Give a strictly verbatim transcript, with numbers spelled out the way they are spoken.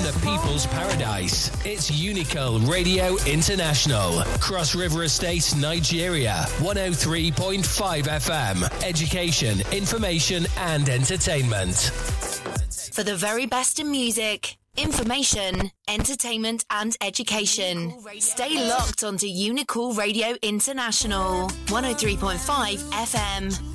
the people's paradise. It's Unical Radio International. Cross River Estate, Nigeria. one oh three point five F M. Education, information and entertainment. For the very best in music, information, entertainment and education. Stay locked onto Unical Radio International. one oh three point five F M.